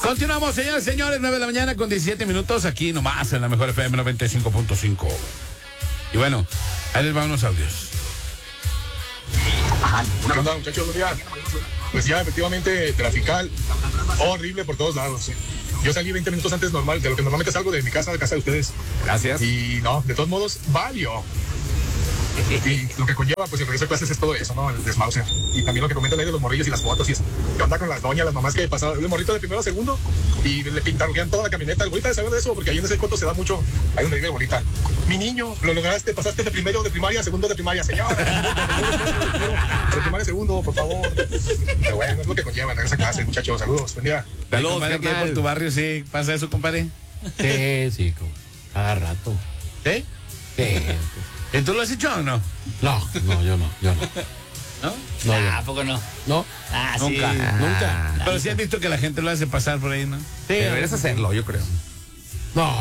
Continuamos, señores, 9 de la mañana con 17 minutos, aquí nomás en la mejor FM 95.5. Y bueno, ahí les van unos audios. ¿Qué onda, muchachos? Buen día. Pues ya, efectivamente, trafical, horrible por todos lados. Yo salí 20 minutos antes de lo que normalmente salgo de mi casa, de casa de ustedes. Gracias. Y no, de todos modos, valió. Y lo que conlleva, pues el regreso de clases es todo eso, ¿no? El desmauser. Y también lo que comentan ahí de los morrillos y las fotos y eso. ¿Qué onda con las doñas, las mamás que pasaban el morrito de primero a segundo y le pintaron toda la camioneta? Bonita de saber de eso, porque ahí en ese coto se da mucho. Hay donde vive bonita. Mi niño, lo lograste, pasaste de primero de primaria a segundo de primaria, señor. De primaria a segundo, por favor. Pero bueno, es lo que conlleva el regreso de clases, muchachos. Saludos, buen día. Saludos, compadre, que por tu barrio sí pasa eso, compadre. Sí, cada rato. ¿Sí? Sí. ¿Y tú lo has hecho o no? No, yo no. ¿No? No, ¿A poco no? no. Ah, Nunca. sí. Nunca. Pero sí has visto que la gente lo hace pasar por ahí, ¿no? Sí, Deberías hacerlo, yo creo. No.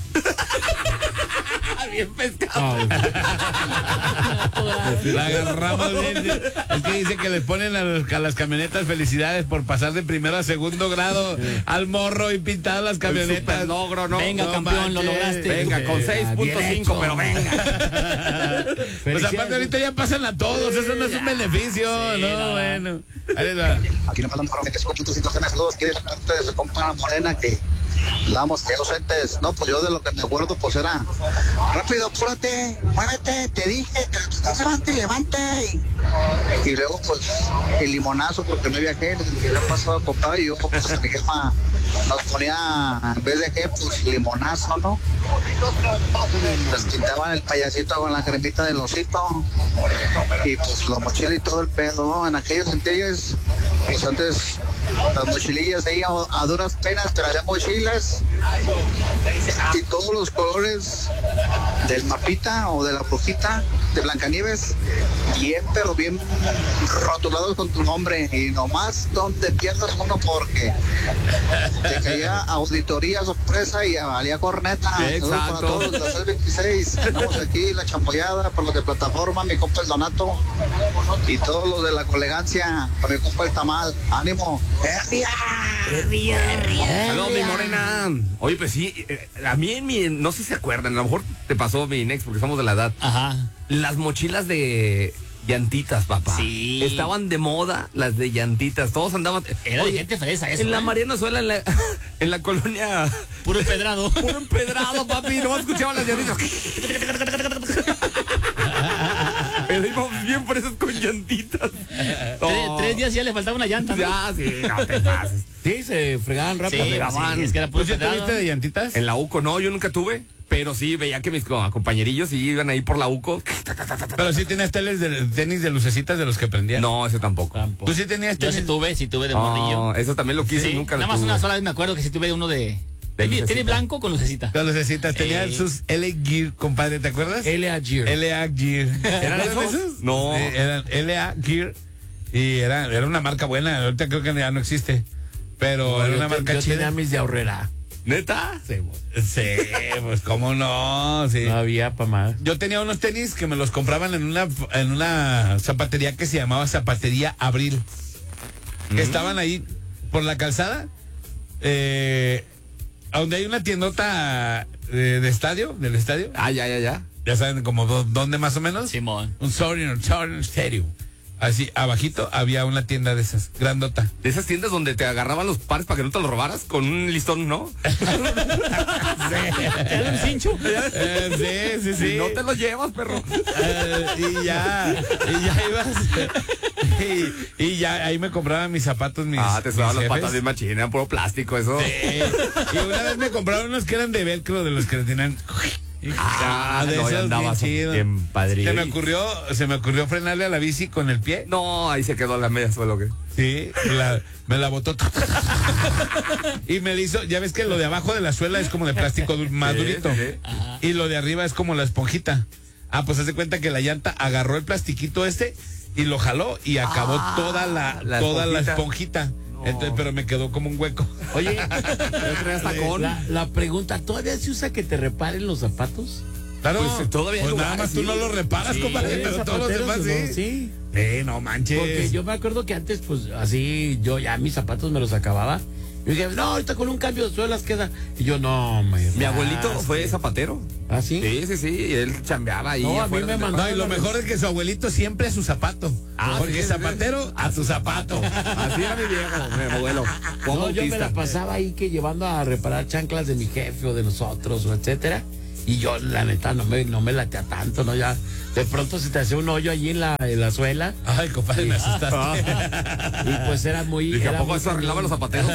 Bien pescado. No. La agarramos bien. Es que dice que le ponen a las camionetas felicidades por pasar de primero a segundo grado al morro y pintar las camionetas. Logro, ¿no? Venga, No campeón, lo manches. lograste. Venga, con 6.5, pero venga. Pues aparte ahorita ya pasan a todos, eso no es un beneficio, Sí, no, no. bueno. Ahí les va. Aquí nos mandan para 25.5 saludos. Quiere parte de su compa Morena que damos ausentes. No, pues yo de lo que me acuerdo, pues era rápido, apúrate, muévete, te dije, levante. Y luego, pues, el limonazo, porque no viajé, le había pasado a comprar y yo, pues, mi jefa nos ponía, en vez de qué, pues, limonazo, ¿no? Les quitaban el payasito con la cremita del osito y, pues, la mochila y todo el pedo, ¿no? En aquellos centellos, pues, antes las mochilillas de ahí a duras penas traían mochilas y todos los colores del mapita o de la brujita de Blancanieves pero bien rotulados con tu nombre y nomás donde pierdas uno porque te caía auditoría sorpresa y valía corneta. Saludos para todos, la 626. Estamos aquí, la champollada, por los de plataforma, mi compa el Donato y todos los de la colegancia, para mi compa el Tamal. ¡Ánimo! Saludos, mi morena. Oye, pues sí, a mí no sé si se acuerdan, a lo mejor te pasó mi ex porque somos de la edad. Ajá. Las mochilas de llantitas, papá. Sí. Estaban de moda las de llantitas, todos andaban. Era de Oye, gente fresa eso. en la Mariano Suela, en la colonia. Puro empedrado. Puro empedrado, papi, no escuchaban las llantitas. Pero íbamos bien por esos con llantitas. Tres días ya le faltaba una llanta, ¿no? Ya, sí, no te pases. Sí, se fregaban rápido. Sí, pegaban. sí, es que era puro ¿Tú sí empedrado. tuviste de llantitas? En la UCO no, yo nunca tuve. Pero sí, veía que mis compañerillos sí iban ahí por la UCO. Pero sí tenías tenis de lucecitas de los que prendían. No, ese tampoco. ¿Tú sí tenías Yo tenis? sí tuve de morrillo. No, eso también lo quise y Sí, nunca lo nada más tuve. una sola vez me acuerdo que sí tuve uno de... Tiene lucecita. blanco con lucecita. Con lucecitas. Tenían Sí. sus LA Gear, compadre, ¿te acuerdas? L.A. Gear. LA Gear. ¿Eran esos? No. Sí, eran LA Gear. Y era una marca buena. Ahorita creo que ya no existe. Pero era una marca yo chida. tenía mis de Ahorrera. ¿Neta? Sí, Sí, pues cómo no, sí. no había para más. Yo tenía unos tenis que me los compraban en una zapatería que se llamaba Zapatería Abril. Que estaban ahí por la calzada. Donde hay una tiendota del estadio. Ah, ya. Ya saben, como dónde más o menos. Simón. Un Southern Stadium. Así, abajito había una tienda de esas, grandota. De esas tiendas donde te agarraban los pares para que no te los robaras con un listón, ¿no? ¿Era un cincho? Sí. No te los llevas, perro. Y ya ibas. Y ya ahí me compraban mis zapatos, Te mis sudaban las jefes. patas bien machín, eran puro plástico eso. Y una vez me compraron unos que eran de velcro, de los que tenían. De no, esos ya andabas bien chidos. bien padrillo. Se me ocurrió frenarle a la bici con el pie. No, ahí se quedó la media suelo, ¿qué? Sí, me la botó. Y me hizo, ya ves que lo de abajo de la suela es como de plástico más Sí, durito. sí. Y lo de arriba es como la esponjita. Pues haz de cuenta que la llanta agarró el plastiquito y lo jaló y acabó toda la esponjita. Entonces, pero me quedó como un hueco. Oye, traías tacón? la pregunta, ¿todavía se usa que te reparen los zapatos? Claro, Pues, todavía hay pues nada lugares, más tú sí. no lo reparas, Sí, compadre, pero todos los zapateros, demás ¿no? sí. Sí. No manches. Porque yo me acuerdo que antes, pues así, yo ya mis zapatos me los acababa Y dije, no, ahorita con un cambio de suelas queda. Y yo, no, Mi abuelito fue zapatero. ¿Ah, sí? Sí, y él chambeaba ahí. No, a mí me mandó. No, y lo mejor es que su abuelito siempre a su zapato. Porque sí, zapatero a su zapato. Así era mi viejo, mi abuelo. No, yo me la pasaba ahí que llevando a reparar chanclas de mi jefe o de nosotros, o etcétera. Y yo, la neta, no me latea tanto, ¿no? Ya, de pronto se te hacía un hoyo allí en la suela. Ay, compadre, me asustaste. Y pues era muy... Dije, era ¿a poco muy eso arreglaba los zapateros?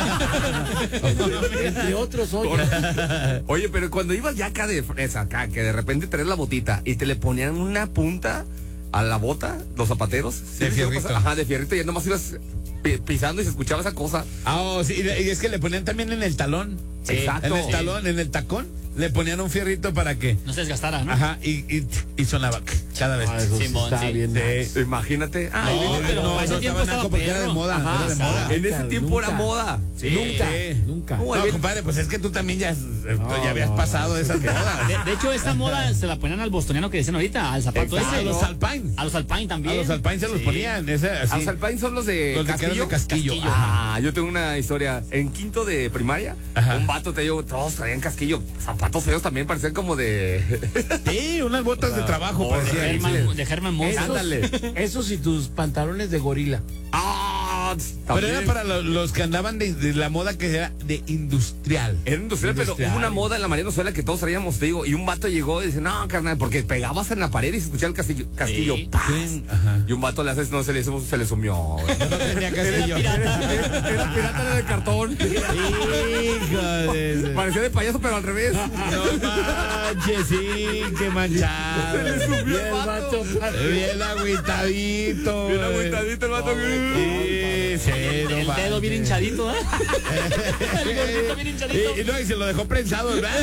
entre otros hoyos. Oye, pero cuando ibas ya acá de fresa, acá, que de repente traes la botita y te le ponían una punta a la bota, los zapateros. ¿Sí? De fierrito. Ajá, de fierrito, y ya nomás ibas pisando y se escuchaba esa cosa. Sí, y es que le ponían también en el talón. Sí. Exacto. En el talón, en el tacón, le ponían un fierrito para que... No se desgastara, ¿no? Ajá, y sonaba cada vez. Eso sí Simón, está sí. bien. Imagínate. No, pero no, para ese no tiempo estaba naco porque era de perro. moda. Ajá, Era de moda. en ese tiempo nunca. era moda. Sí. Nunca. No, compadre, pues es que tú también ya habías no, pasado esas modas. De hecho, esta moda se la ponían al bostoniano que dicen ahorita, al zapato Exacto, ese. a los Alpine. A los Alpine también. A los Alpine se los ponían. Ese, así. A los Alpine son los de Los de que eran de Casquillo. Yo tengo una historia. En quinto de primaria, Ajá. un vato, te digo, todos traían casquillo. Zapatos feos también parecían como de... Sí, unas botas de trabajo parecían. De Herman Monster. Ándale. Esos y tus pantalones de gorila. Pero era para los que andaban de la moda que era de industrial. Era industrial, pero hubo una moda en la Mariano Suela que todos traíamos, te digo, y un vato llegó y dice, no, carnal, porque pegabas en la pared y se escuchaba el castillo. Sí. ¡Paz! Sí, ajá. Y un vato le haces, no, se le sumió. güey. No tenía castillo. Era pirata, era de cartón. Hijo de... Parecía de payaso, pero al revés. No manches, sí, qué manchado. Se le subió Y el el vato. vato. Bien agüitadito. Bien agüitadito el vato. Sí, no El manches. dedo bien hinchadito, ¿eh? El gordito bien hinchadito. Y no, y se lo dejó prensado, ¿verdad?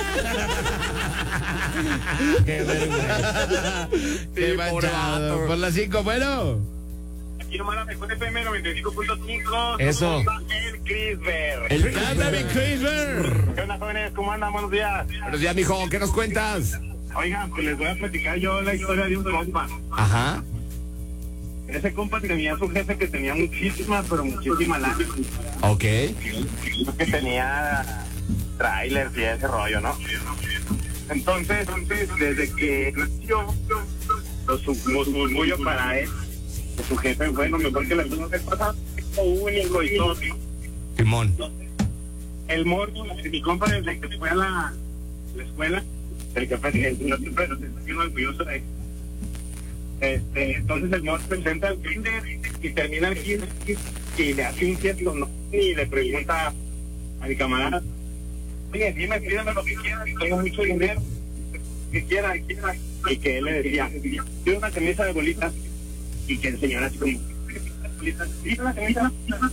Qué vergüenza. Qué Sí, pobre manchado. vato. Por las 5, bueno. Aquí nomás la mejor FM 95.5. Eso. El Crisber. ¡Anda, mi Crisber! ¿Qué onda, jóvenes? ¿Cómo andan? Buenos días. Buenos días, mijo, ¿qué nos cuentas? Oigan, pues les voy a platicar yo la historia de un compa. Ajá. Ese compa tenía su jefe que tenía muchísima, pero muchísima lana. Ok. Que tenía trailers y ese rollo, ¿no? Entonces, desde que nació, lo murmullo para él, que su jefe, bueno, mejor que las dos veces pasadas, único y todo. Simón. El morro, mi compa, desde que fue a la escuela, el jefe siempre nos está haciendo orgulloso de él. Entonces el morro presenta al kinder y termina el kinder y le hace un gesto, ¿no? Y le pregunta a mi camarada, oye, dime, pídeme lo que quieras, tengo mucho dinero, que quiera. Y que él le decía, quiero una camisa de bolitas. Y que el señor así como, una camisa.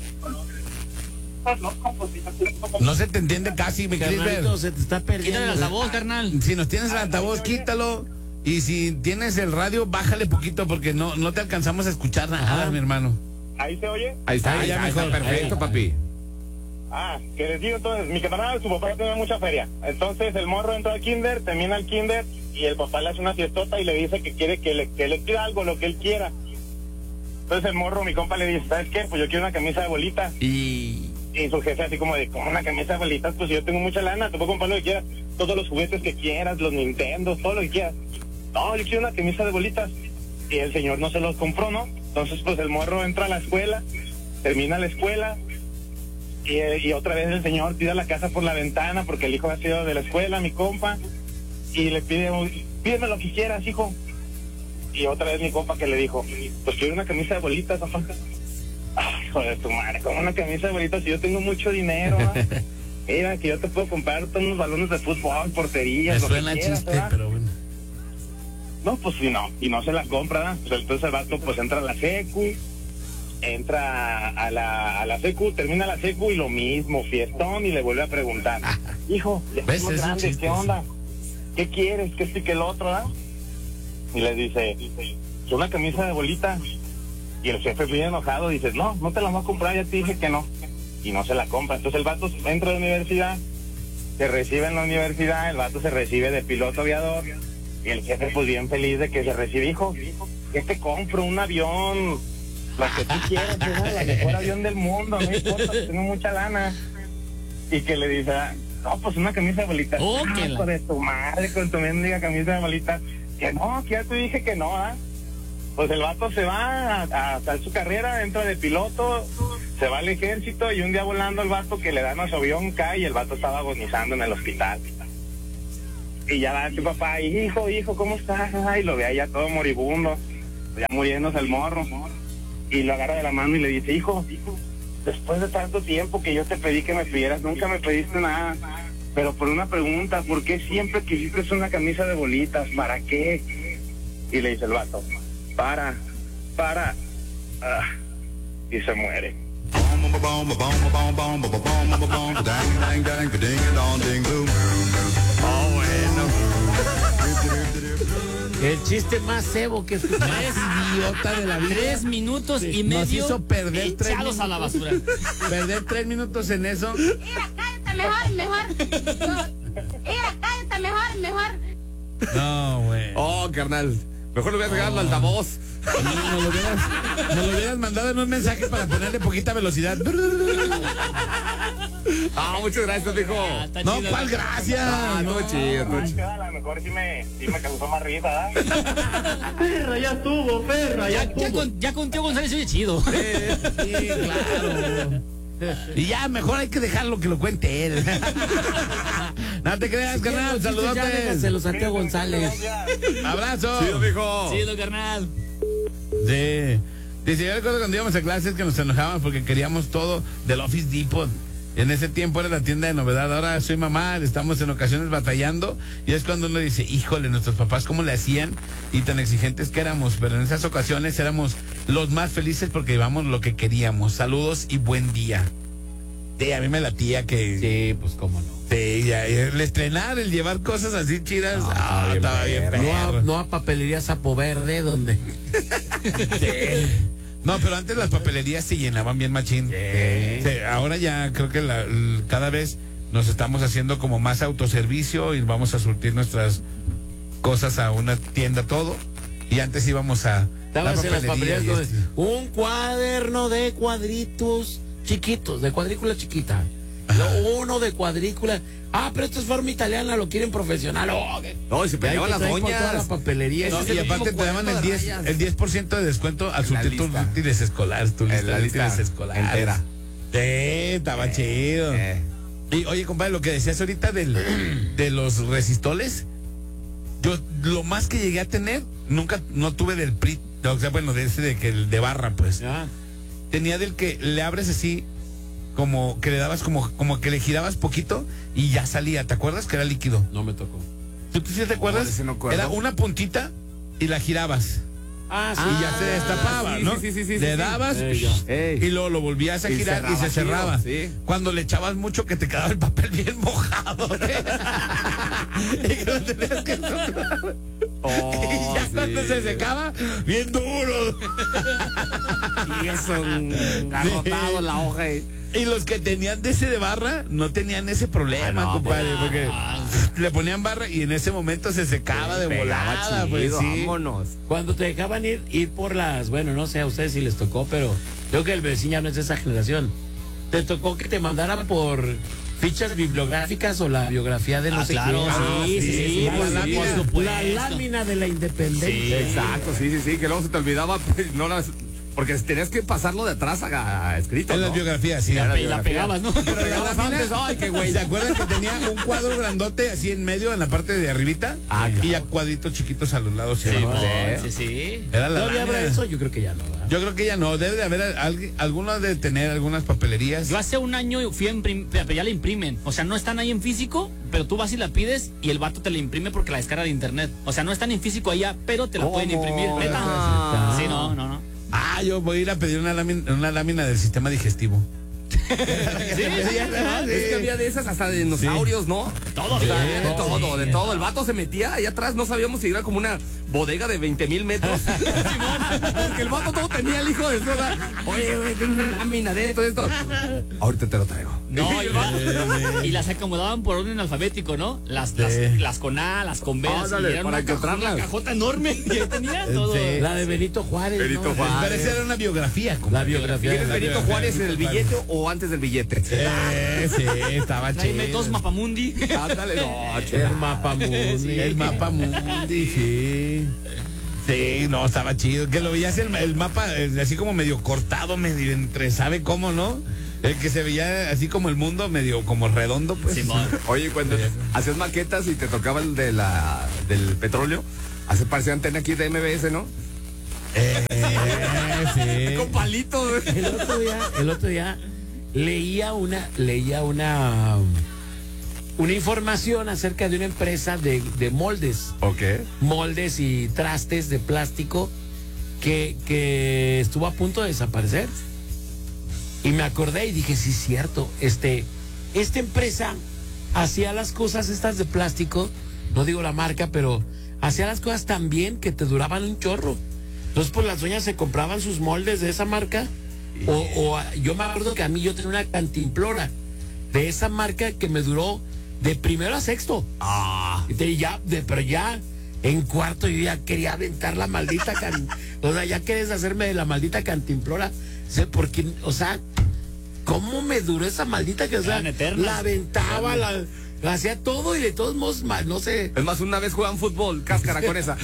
No se te entiende casi, mi Crisber. Carnalito, se te está Quítale el perdiendo. altavoz, carnal. Si nos tienes el altavoz, quítalo. Y si tienes el radio, bájale poquito porque no te alcanzamos a escuchar nada, mi hermano. ¿Ahí se oye? Ahí está, Ahí ya ahí está mejor. perfecto, papi. Que les digo entonces, mi camarada, su papá tenía mucha feria. Entonces el morro entra al kinder, termina el kinder y el papá le hace una fiestota y le dice que quiere que le pida algo, lo que él quiera. Entonces el morro, mi compa, le dice, ¿sabes qué? Pues yo quiero una camisa de bolitas. Y Y su jefe así como de, ¿cómo una camisa de bolitas? Pues yo tengo mucha lana, te puedo comprar lo que quieras. Todos los juguetes que quieras, los Nintendo, todo lo que quieras. No, yo quiero una camisa de bolitas. Y el señor no se los compró, ¿no? Entonces pues el morro entra a la escuela, termina la escuela. Y otra vez el señor tira la casa por la ventana porque el hijo ha sido de la escuela, mi compa. Y le pide, pídeme lo que quieras, hijo. Y otra vez mi compa que le dijo, pues quiero una camisa de bolitas, papá. Ay, hijo de tu madre, como una camisa de bolitas si yo tengo mucho dinero, ¿va? Mira, que yo te puedo comprar todos unos balones de fútbol, porterías, Me lo que suena quieras, chiste, ¿verdad? pero bueno. No, pues si no, y no se las compra, ¿verdad? Pues entonces el vato pues entra a la secu, entra a la secu, termina la secu y lo mismo, fiestón, y le vuelve a preguntar, hijo, ya ¿Ves? somos Es un grandes, chiste, ¿qué onda? ¿Qué quieres? ¿Qué esto y que el otro, ¿verdad? Y le dice, una camisa de bolita. Y el jefe bien enojado dice, no te la voy a comprar, ya te dije que no. Y no se la compra. Entonces el vato entra a la universidad, se recibe en la universidad, el vato se recibe de piloto aviador. Y el jefe pues bien feliz de que se recibe, hijo, que te compro un avión La que tú quieras, la mejor avión del mundo, no importa, tengo mucha lana. Y que le dice, no, pues una camisa de abuelita. Hijo de tu madre, con tu mendiga camisa de abuelita. Que no, que ya te dije que no, ¿ah? Pues el vato se va a hacer su carrera, entra de piloto, se va al ejército y un día volando el vato que le dan a su avión cae y el vato estaba agonizando en el hospital. Y ya va tu papá, hijo, ¿cómo estás? Y lo ve ahí ya todo moribundo, ya muriéndose el morro. Y lo agarra de la mano y le dice, hijo, después de tanto tiempo que yo te pedí que me pidieras, nunca me pediste nada. Pero por una pregunta, ¿por qué siempre quisiste una camisa de bolitas? ¿Para qué? Y le dice el vato, para. Y se muere. Oh, bueno. El chiste más cebo que escuché. Más idiota de la vida. 3 minutos y medio. Nos hizo perder 3 minutos a la basura. Perder 3 minutos en eso. Mira, cállate mejor. Mira, cállate mejor. No, güey. Oh, carnal. Mejor le voy a regalar al altavoz. Nos lo hubieras mandado en un mensaje para ponerle poquita velocidad. Muchas gracias, mijo. No, ¿cuál gracias? No, chido. A lo mejor sí me causó más risa, ¿verdad? Perra, ya estuvo, perra, Ya con Tío González se oye chido. Sí, claro. Y ya, mejor hay que dejarlo que lo cuente él. No te creas, carnal. Saludotes. Se los a Tío González. Abrazo. Chido, mijo. Chido, carnal. Sí. Dice, yo recuerdo cuando íbamos a clases que nos enojábamos porque queríamos todo del Office Depot. En ese tiempo era la tienda de novedad. Ahora soy mamá, estamos en ocasiones batallando. Y es cuando uno dice, híjole, nuestros papás cómo le hacían y tan exigentes que éramos. Pero en esas ocasiones éramos los más felices porque llevamos lo que queríamos. Saludos y buen día. Sí, a mí me latía que... Sí, pues cómo no. Sí, ya, el estrenar, el llevar cosas así chidas. Estaba bien perro. No a papelería Sapo Verde, donde... Sí. No, pero antes las papelerías se llenaban bien machín. Sí, ahora ya creo que cada vez nos estamos haciendo como más autoservicio y vamos a surtir nuestras cosas a una tienda todo. Y antes íbamos a Estabas en las papelerías donde un cuaderno de cuadritos chiquitos, de cuadrícula chiquita. Uno de cuadrícula. Pero esto es forma italiana, lo quieren profesional. No, y se peleaban las doñas. Toda la papelería. No, y aparte te daban el 10% de descuento al surtir tus útiles escolares. La lista entera. Sí, estaba chido. Y oye, compadre, lo que decías ahorita de los resistoles, yo lo más que llegué a tener, no tuve del PRI, o sea, bueno, de ese de barra, pues. Tenía del que le abres así, como que le dabas como que le girabas poquito y ya salía. ¿Te acuerdas que era líquido? No me tocó. ¿Tú sí te acuerdas? Era una puntita y la girabas. Y ya se destapaba, ¿no? Sí, le dabas y luego lo volvías a girar y se cerraba. Sí. Cuando le echabas mucho que te quedaba el papel bien mojado. Y que lo tenías que soplar. Y ya cuando se secaba, bien duro. Y eso, agarrotado la hoja. Y los que tenían de ese de barra no tenían ese problema, compadre, porque le ponían barra y en ese momento se secaba de volada, chido, pues sí. Vámonos. Cuando te dejaban ir por las, bueno, no sé a ustedes si les tocó, pero creo que el vecino ya no es de esa generación. Te tocó que te mandaran por fichas bibliográficas o la biografía de los Sí, la lámina de la independencia. Exacto, sí, que luego se te olvidaba, porque tenías que pasarlo de atrás a escrito. En las biografías, sí. La pegabas, ¿no? Pero la lámina, ay, qué güey. ¿Se acuerdan que tenía un cuadro grandote así en medio, en la parte de arribita? Y a cuadritos chiquitos a los lados. Sí. Era la ¿Todavía habrá lámina. eso? Yo creo que ya no, ¿verdad? Yo creo que ya no. Debe de haber alguno de tener algunas papelerías. Yo hace un año fui a imprimir, pero ya la imprimen. O sea, no están ahí en físico, pero tú vas y la pides y el vato te la imprime porque la descarga de internet. O sea, no están en físico allá, pero te la pueden imprimir. ¿Neta? Sí, no. Yo voy a ir a pedir una lámina del sistema digestivo. Es que había de esas hasta de dinosaurios, ¿no? Todo. De todo. El vato se metía allá atrás, no sabíamos si era como una bodega de 20,000 metros. Porque el vato todo tenía el hijo de su. Oye, güey, tiene una lámina de esto. Ahorita te lo traigo. No, y las acomodaban por orden alfabético, ¿no? Las con A, las con B. Ándale, era para encontrarlas. una cajota enorme. Y ahí tenía todo. Sí. La de Benito Juárez. Benito ¿no? Juárez. Pero esa era una biografía. La biografía. ¿Quieres Benito Juárez en el billete o antes del billete? Sí, estaba Tráeme dos chido. Mapamundi. Ándale, no, El Mapamundi. El mapa mundi, sí. Sí, no, estaba chido. Que lo veías el mapa así como medio cortado, medio entre, ¿sabe cómo, no? El que se veía así como el mundo, medio como redondo, pues. Simón. Oye, cuando hacías maquetas y te tocaba el del petróleo, parecía antena aquí de MBS, ¿no? Sí. Con palitos, güey. El otro día leía una información acerca de una empresa de moldes. Ok. Moldes y trastes de plástico que estuvo a punto de desaparecer. Y me acordé y dije, sí, cierto. Esta empresa hacía las cosas estas de plástico, no digo la marca, pero hacía las cosas tan bien que te duraban un chorro. Entonces, pues las doñas se compraban sus moldes de esa marca. O yo me acuerdo que a mí yo tenía una cantimplora de esa marca que me duró de primero a sexto. Pero ya en cuarto yo ya quería aventar la maldita o sea, ya querés hacerme de la maldita cantimplora. Porque, o sea, ¿cómo me duró esa maldita que, o sea, la aventaba, la hacía todo y de todos modos, no sé. Es más, una vez juegan fútbol, cáscara con esa.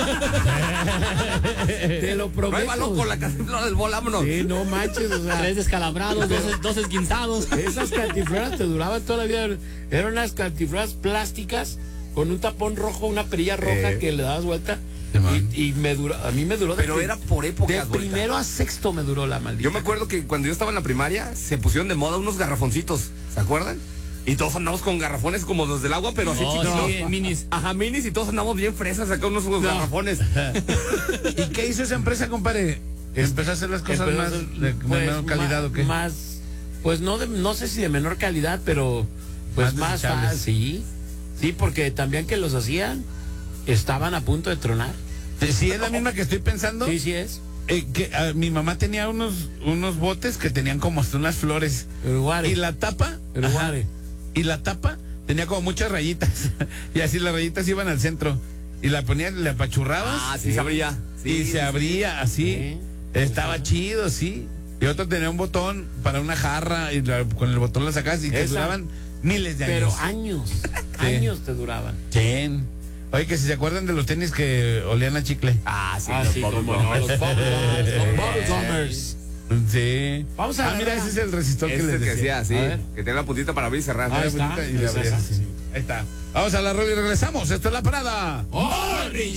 Te lo prometo. Nueva loco, la cantimplora del bol, vámonos. Sí, no manches, o sea. 3 descalabrados, 2 esguinzados. Esas cantinfloras te duraban toda la vida. Eran unas cantinfloras plásticas con un tapón rojo, una perilla roja que le dabas vuelta. Y a mí me duró. Pero era por épocas, de primero a sexto me duró la maldita. Yo me acuerdo que cuando yo estaba en la primaria se pusieron de moda unos garrafoncitos, ¿se acuerdan? Y todos andamos con garrafones como los del agua, pero así chiquitos. Sí, minis. Ajá, minis, y todos andamos bien fresas acá unos garrafones. ¿Y qué hizo esa empresa, compadre? ¿Empezó a hacer las cosas más de menor calidad o qué? Pues no sé si de menor calidad, pero pues más fácil. Sí, porque también que los hacían estaban a punto de tronar. ¿Sí es la misma que estoy pensando? Sí es. Mi mamá tenía unos botes que tenían como hasta unas flores. Uruguay. Y la tapa. Y la tapa tenía como muchas rayitas. Y así las rayitas iban al centro. Y la ponían, le apachurrabas. Sí, se abría. Y se abría así. Sí. Estaba chido, sí. Y otro tenía un botón para una jarra. Y con el botón la sacabas y te duraban miles de años. Pero años te duraban. Sí. Oye, que si se acuerdan de los tenis que olían a chicle. Sí, como no. Los Bubble Gummers. Sí. Vamos a mira, ese es el resistor que Ese les que decía. hacía, sí. Que tiene la puntita para abrir y cerrar. Ahí está. Y le abrías así. Ahí está. Vamos a la radio y regresamos. Esto es La Parada. Morning